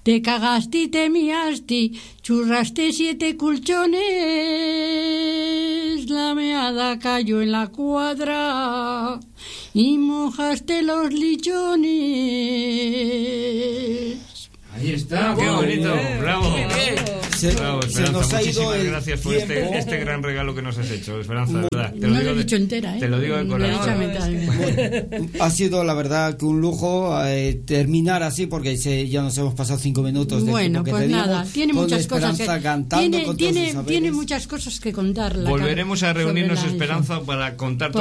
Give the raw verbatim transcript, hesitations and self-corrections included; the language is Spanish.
Te cagaste y te miaste, churraste siete colchones, la meada cayó en la cuadra y mojaste los lichones. Ahí está, qué bonito, bravo. Muy bien. Se, bravo, Esperanza, se nos ha ido muchísimas el gracias por este, este gran regalo que nos has hecho, Esperanza, de verdad. Te no lo lo digo he de, dicho entera, ¿eh? Te lo digo de corazón. Bueno, ha sido la verdad que un lujo eh, terminar así, porque se, ya nos hemos pasado cinco minutos. Bueno, pues nada, tiene muchas cosas que cantando, tiene, con tiene, todos sus tiene muchas cosas que contar. La Volveremos a reunirnos, la Esperanza, para contar